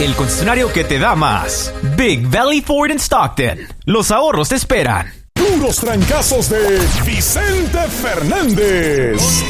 el concesionario que te da más. Big Valley Ford en Stockton. Los ahorros te esperan. Puros trancazos de Vicente Fernández.